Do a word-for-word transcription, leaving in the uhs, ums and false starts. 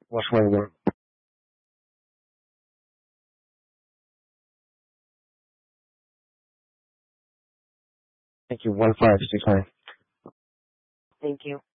What's one word? Thank you. One five six nine. Thank you.